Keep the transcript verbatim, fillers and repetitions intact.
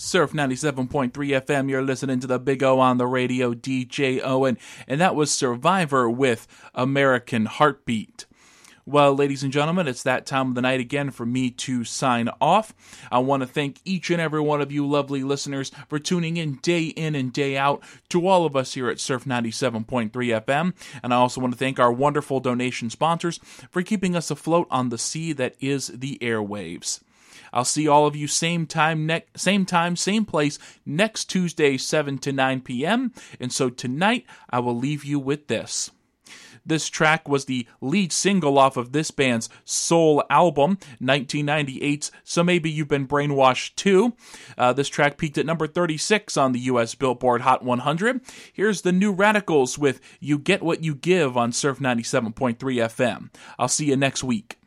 Surf ninety-seven point three F M, you're listening to the Big O on the radio, D J Owen, and that was Survivor with American Heartbeat. Well, ladies and gentlemen, it's that time of the night again for me to sign off. I want to thank each and every one of you lovely listeners for tuning in day in and day out to all of us here at Surf ninety-seven point three F M. And I also want to thank our wonderful donation sponsors for keeping us afloat on the sea that is the airwaves. I'll see all of you same time, ne- same time, same place, next Tuesday, seven to nine p.m. And so tonight, I will leave you with this. This track was the lead single off of this band's soul album, nineteen ninety-eight's So Maybe You've Been Brainwashed Too. Uh, this track peaked at number thirty-six on the U S Billboard Hot one hundred. Here's the New Radicals with You Get What You Give on Surf ninety-seven point three F M. I'll see you next week.